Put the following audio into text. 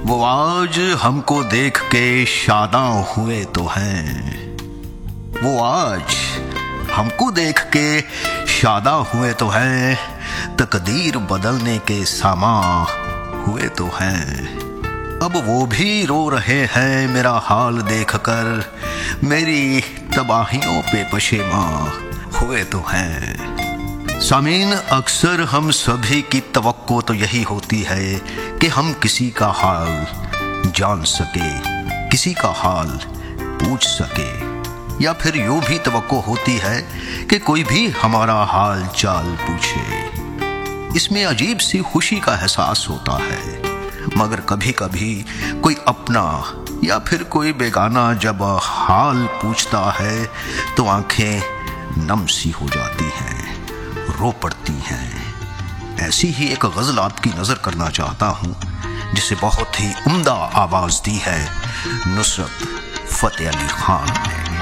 वो आज हमको देख के शादां हुए तो हैं। वो आज हमको देख के शादां हुए तो हैं। तकदीर बदलने के सामां हुए तो हैं। अब वो भी रो रहे हैं मेरा हाल देखकर। मेरी तबाहियों पे पशेमां हुए तो हैं। सामीन, अक्सर हम सभी की तवक्को तो यही होती है कि हम किसी का हाल जान सके, किसी का हाल पूछ सके, या फिर यूं भी तवक्को होती है कि कोई भी हमारा हाल चाल पूछे। इसमें अजीब सी खुशी का एहसास होता है। मगर कभी कभी कोई अपना या फिर कोई बेगाना जब हाल पूछता है तो आंखें नम सी हो जाती हैं, रो पड़ती हैं। ऐसी ही एक गजल आपकी नजर करना चाहता हूं जिसे बहुत ही उम्दा आवाज दी है नुसरत फतेह अली खान ने।